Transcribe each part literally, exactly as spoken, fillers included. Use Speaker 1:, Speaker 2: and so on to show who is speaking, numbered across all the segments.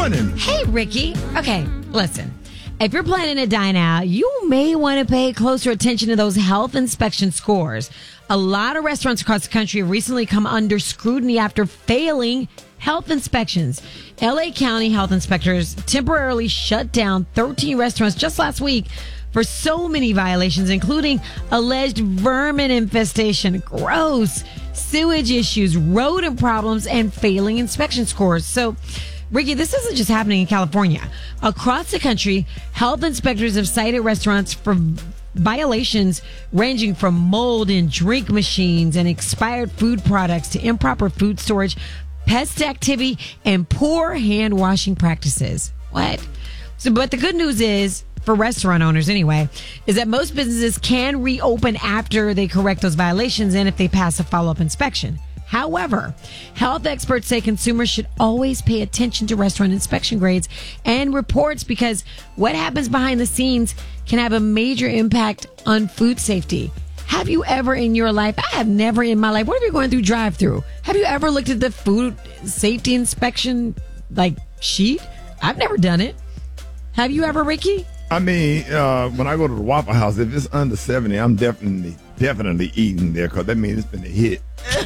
Speaker 1: morning.
Speaker 2: Hey, Ricky. Okay, listen. If you're planning to dine out, you may want to pay closer attention to those health inspection scores. A lot of restaurants across the country have recently come under scrutiny after failing health inspections. L A County health inspectors temporarily shut down thirteen restaurants just last week for so many violations, including alleged vermin infestation, gross, sewage issues, rodent problems, and failing inspection scores. So, Ricky, this isn't just happening in California. Across the country, health inspectors have cited restaurants for violations ranging from mold in drink machines and expired food products to improper food storage, pest activity, and poor hand washing practices. What? So, but the good news is, for restaurant owners anyway, is that most businesses can reopen after they correct those violations and if they pass a follow-up inspection. However, health experts say consumers should always pay attention to restaurant inspection grades and reports because what happens behind the scenes can have a major impact on food safety. Have you ever in your life, I have never in my life, what if you're going through drive-thru? Have you ever looked at the food safety inspection like sheet? I've never done it. Have you ever, Ricky?
Speaker 1: I mean, uh, when I go to the Waffle House, if it's under seventy, I'm definitely, definitely eating there because that means it's been a hit.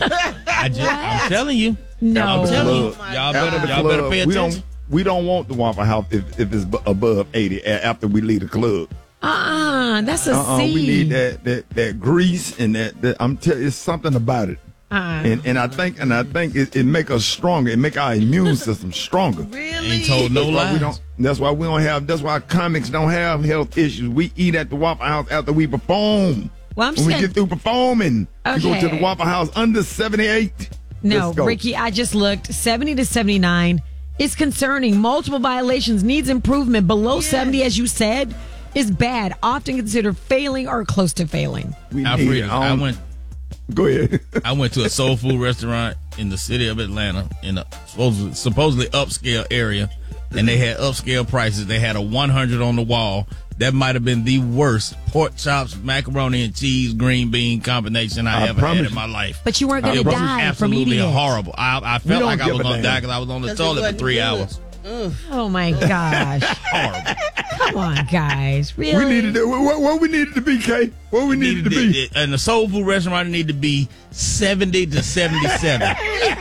Speaker 3: I just, I'm telling you.
Speaker 2: No.
Speaker 3: I'm telling you.
Speaker 1: Club.
Speaker 3: Y'all
Speaker 1: After
Speaker 3: better,
Speaker 1: the
Speaker 3: y'all
Speaker 1: club,
Speaker 3: better pay
Speaker 1: we
Speaker 3: attention.
Speaker 1: don't, we don't want the Waffle House if, if it's b- above eighty a- after we leave the club.
Speaker 2: Uh-uh, that's a
Speaker 1: Uh-uh,
Speaker 2: C.
Speaker 1: we need that, that, that grease and that, that I'm telling you, it's something about it.
Speaker 2: Uh-uh.
Speaker 1: And and I think and I think it, it make us stronger. It make our immune system stronger.
Speaker 4: Really?
Speaker 3: Ain't told no
Speaker 1: That's why we
Speaker 3: lies.
Speaker 1: don't. That's why we don't have. That's why comics don't have health issues. We eat at the Waffle House after we perform.
Speaker 2: Well, I'm
Speaker 1: when we
Speaker 2: saying-
Speaker 1: get through performing, we go to
Speaker 2: Okay.
Speaker 1: the Waffle House under seventy-eight.
Speaker 2: No,
Speaker 1: Let's go.
Speaker 2: Ricky, I just looked. seventy to seventy-nine is concerning. Multiple violations, needs improvement. Below
Speaker 4: Yes.
Speaker 2: seventy, as you said, is bad. Often considered failing or close to failing.
Speaker 1: We
Speaker 3: Alfred,
Speaker 1: need,
Speaker 3: I
Speaker 1: um,
Speaker 3: went.
Speaker 1: Go ahead.
Speaker 3: I went to a soul food restaurant in the city of Atlanta in a supposedly, supposedly upscale area, and they had upscale prices. They had a one hundred on the wall. That might have been the worst pork chops, macaroni and cheese, green bean combination I,
Speaker 1: I
Speaker 3: ever had
Speaker 1: promise
Speaker 3: in my life.
Speaker 2: But you weren't going
Speaker 3: It
Speaker 2: to
Speaker 3: was
Speaker 2: die from
Speaker 3: absolutely
Speaker 2: eating it.
Speaker 3: horrible. I, I
Speaker 1: We
Speaker 3: felt
Speaker 1: don't
Speaker 3: like I
Speaker 1: give
Speaker 3: was
Speaker 1: a
Speaker 3: going to
Speaker 1: damn.
Speaker 3: die because I was on the
Speaker 4: 'Cause it
Speaker 3: toilet for
Speaker 4: wasn't
Speaker 3: three
Speaker 4: good.
Speaker 3: hours.
Speaker 2: Oh, my gosh.
Speaker 3: Horrible.
Speaker 2: Come on, guys. Really?
Speaker 1: We needed to, what, what we needed to be, Kay? What we needed to be?
Speaker 3: And the soul food restaurant need to be seventy to seventy-seven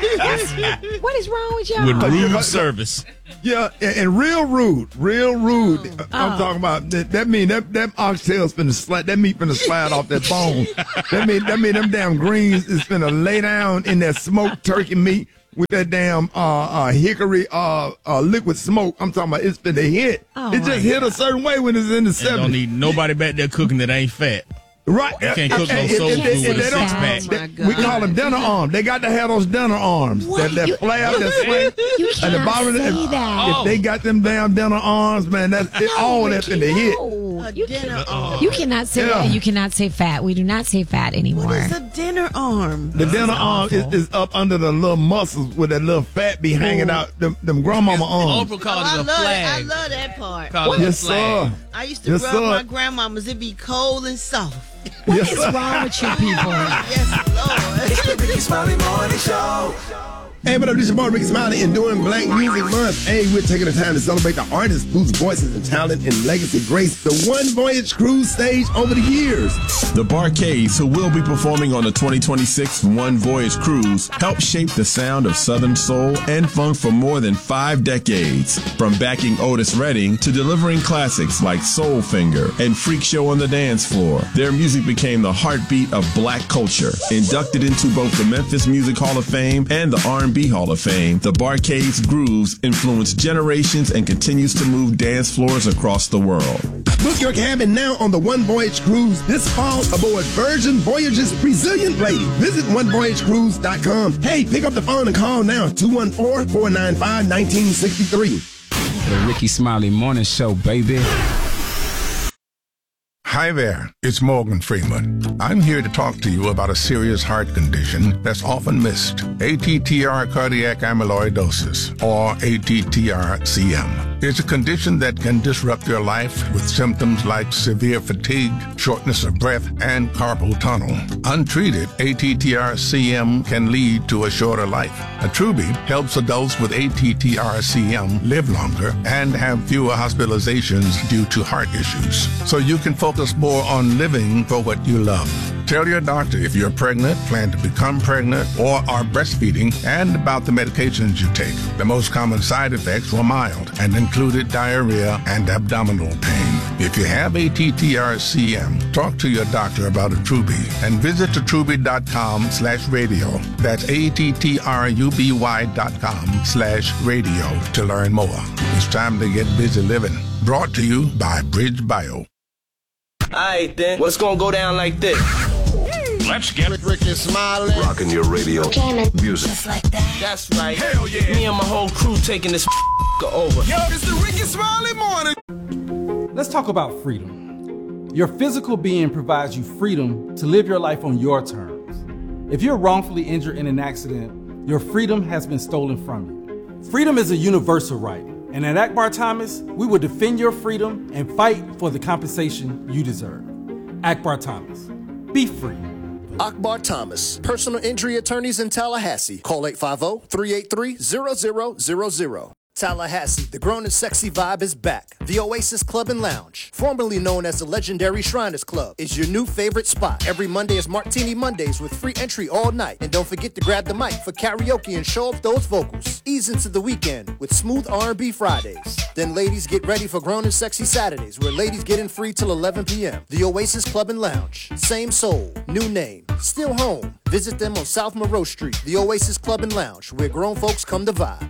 Speaker 2: What is wrong with y'all?
Speaker 3: with room service.
Speaker 1: Yeah, and, and real rude, real rude.
Speaker 2: Oh.
Speaker 1: I'm talking about that. That mean that that oxtail's finna slide. That meat finna slide off that bone. That mean that mean them damn greens is finna lay down in that smoked turkey meat with that damn uh, uh hickory uh, uh liquid smoke. I'm talking about it's finna hit.
Speaker 2: Oh,
Speaker 1: it
Speaker 2: my
Speaker 1: just hit a certain way when it's in the
Speaker 3: And don't
Speaker 1: seventies.
Speaker 3: need nobody back there cooking that ain't fat.
Speaker 1: Right?
Speaker 3: You can't cook no
Speaker 1: If- if-
Speaker 3: soul
Speaker 1: if
Speaker 3: food
Speaker 1: they-
Speaker 3: with
Speaker 1: if
Speaker 3: a
Speaker 1: they don't-
Speaker 3: six pack.
Speaker 4: Oh, my
Speaker 1: they- We call them dinner arms. They got to have those dinner arms.
Speaker 2: What?
Speaker 1: That, that
Speaker 2: You-
Speaker 1: flap, that sweat.
Speaker 2: You
Speaker 1: At the
Speaker 2: cannot
Speaker 1: bottom of the,
Speaker 2: say
Speaker 1: if,
Speaker 2: that.
Speaker 1: if they got them damn dinner arms, man, that's it, all that's in the hit.
Speaker 2: No.
Speaker 4: A
Speaker 2: You,
Speaker 4: dinner
Speaker 3: Uh,
Speaker 4: arm.
Speaker 2: you cannot say
Speaker 1: Yeah.
Speaker 2: that. And you cannot say fat. We do not say fat anymore.
Speaker 4: What is a dinner arm?
Speaker 1: The dinner arm is,
Speaker 2: awful.
Speaker 1: is up under the little muscles with that little fat be hanging out. Them, them grandmama arms.
Speaker 3: Oprah
Speaker 4: Oh,
Speaker 3: called
Speaker 4: I
Speaker 3: it a
Speaker 4: love it. I
Speaker 3: flag.
Speaker 4: love that part.
Speaker 3: Called it a
Speaker 1: Yes,
Speaker 3: flag.
Speaker 1: sir.
Speaker 4: I used to
Speaker 1: Yes,
Speaker 4: rub
Speaker 1: sir.
Speaker 4: my grandmamas. It be cold and soft.
Speaker 2: What
Speaker 1: Yes,
Speaker 2: is
Speaker 1: sir.
Speaker 2: wrong with you people?
Speaker 4: Yes, Lord.
Speaker 5: It's the Ricky Smiley Morning Show.
Speaker 1: Hey, what up? This is your boy Ricky Smiley and doing Black Music Month. Hey, we're taking the time to celebrate the artists whose voices and talent and legacy grace the One Voyage Cruise stage over the years.
Speaker 6: The Barcades, who will be performing on the twenty twenty-six One Voyage Cruise, helped shape the sound of Southern soul and funk for more than five decades. From backing Otis Redding to delivering classics like Soul Finger and Freak Show on the Dance Floor, their music became the heartbeat of black culture. Inducted into both the Memphis Music Hall of Fame and the R and B Hall of Fame, the Barcades grooves influenced generations and continues to move dance floors across the world.
Speaker 1: Book your cabin now on the One Voyage Cruise this fall aboard Virgin Voyages Brazilian Lady. Visit one voyage cruise dot com. Hey, pick up the phone and call now, two one four, four nine five, one nine six three.
Speaker 7: The Ricky Smiley Morning Show, baby. Hi there, it's Morgan Freeman. I'm here to talk to you about a serious heart condition that's often missed, A T T R cardiac amyloidosis, or A T T R C M. It's a condition that can disrupt your life with symptoms like severe fatigue, shortness of breath, and carpal tunnel. Untreated, A T T R C M can lead to a shorter life. Attruby helps adults with A T T R C M live longer and have fewer hospitalizations due to heart issues, so you can focus more on living for what you love. Tell your doctor if you're pregnant, plan to become pregnant, or are breastfeeding, and about the medications you take. The most common side effects were mild and included diarrhea and abdominal pain. If you have A T T R C M, talk to your doctor about Attruby and visit attruby.com slash radio. That's A-T-T-R-U-B-Y dot com slash radio to learn more. It's time to get busy living. Brought to you by Bridge Bio.
Speaker 8: Alright then, what's gonna go down like this?
Speaker 9: Let's get
Speaker 10: Ricky Smiley.
Speaker 11: Rocking your radio.
Speaker 12: Jamming.
Speaker 11: Music.
Speaker 12: Just like that.
Speaker 8: That's right.
Speaker 10: Hell yeah.
Speaker 8: Me and my whole crew taking this over.
Speaker 10: Yo, it's the Ricky Smiley morning.
Speaker 13: Let's talk about freedom. Your physical being provides you freedom to live your life on your terms. If you're wrongfully injured in an accident, your freedom has been stolen from you. Freedom is a universal right. And at Akbar Thomas, we will defend your freedom and fight for the compensation you deserve. Akbar Thomas, be free.
Speaker 14: Akbar Thomas, personal injury attorneys in Tallahassee. Call eight five zero, three eight three, zero zero zero zero. Tallahassee, the grown and sexy vibe is back. The Oasis Club and Lounge, formerly known as the legendary Shriners Club, is your new favorite spot. Every Monday is Martini Mondays with free entry all night. And don't forget to grab the mic for karaoke and show off those vocals. Ease into the weekend with smooth R and B Fridays. Then ladies get ready for grown and sexy Saturdays, where ladies get in free till eleven p.m. The Oasis Club and Lounge, same soul, new name, still home. Visit them on South Monroe Street. The Oasis Club and Lounge, where grown folks come to vibe.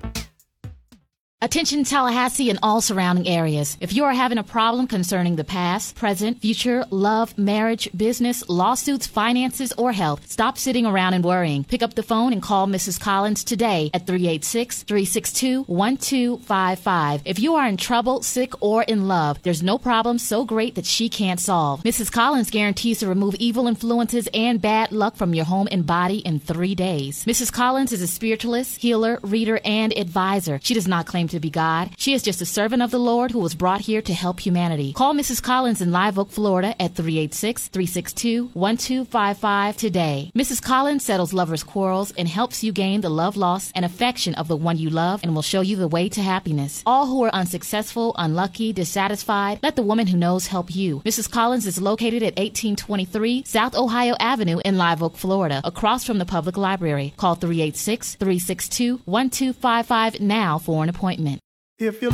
Speaker 15: Attention Tallahassee and all surrounding areas. If you are having a problem concerning the past, present, future, love, marriage, business, lawsuits, finances, or health, stop sitting around and worrying. Pick up the phone and call Missus Collins today at three eight six, three six two, one two five five. If you are in trouble, sick, or in love, there's no problem so great that she can't solve. Missus Collins guarantees to remove evil influences and bad luck from your home and body in three days. Missus Collins is a spiritualist, healer, reader, and advisor. She does not claim to be God. She is just a servant of the Lord who was brought here to help humanity. Call Missus Collins in Live Oak, Florida at three eight six, three six two, one two five five today. Missus Collins settles lovers' quarrels and helps you gain the love lost and affection of the one you love and will show you the way to happiness. All who are unsuccessful, unlucky, dissatisfied, let the woman who knows help you. Missus Collins is located at eighteen twenty-three South Ohio Avenue in Live Oak, Florida, across from the public library. Call three eight six, three six two, one two five five now for an appointment.
Speaker 10: If you